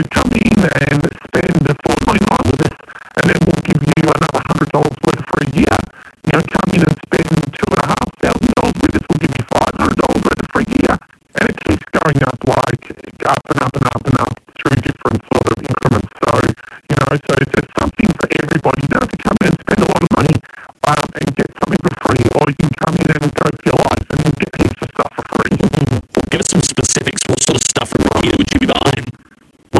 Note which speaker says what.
Speaker 1: come in and spend a fortnight night with us, and then we'll give you another $100 worth for a year. Come in and spend $2,500 with us, we'll give you $500 worth for a year. And it keeps going up, like up and up and up and up through different sort of increments. So, so there's something for everybody. You don't have to come in and spend a lot of money and get something for free, or you can come in and go for your life and get heaps of stuff for free.
Speaker 2: Give us some specifics. What sort of stuff are